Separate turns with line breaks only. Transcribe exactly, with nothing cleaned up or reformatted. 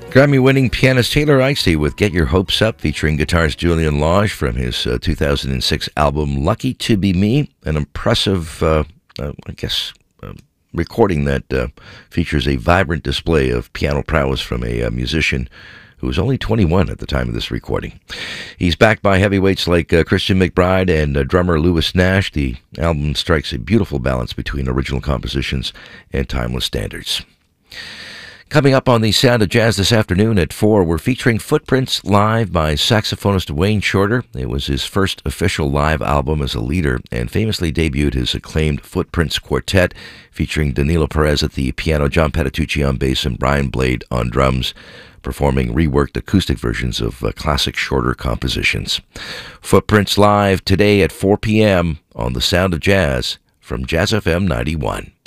Grammy-winning pianist Taylor Icey with Get Your Hopes Up, featuring guitarist Julian Lage from his uh, two thousand six album Lucky to Be Me, an impressive, uh, uh, I guess, uh, recording that uh, features a vibrant display of piano prowess from a uh, musician who was only twenty-one at the time of this recording. He's backed by heavyweights like uh, Christian McBride and uh, drummer Lewis Nash. The album strikes a beautiful balance between original compositions and timeless standards. Coming up on the Sound of Jazz this afternoon at four, we're featuring Footprints live by saxophonist Wayne Shorter. It was his first official live album as a leader, and famously debuted his acclaimed Footprints Quartet, featuring Danilo Perez at the piano, John Patitucci on bass, and Brian Blade on drums, performing reworked acoustic versions of uh, classic Shorter compositions. Footprints live today at four p.m. on the Sound of Jazz from Jazz F M ninety-one.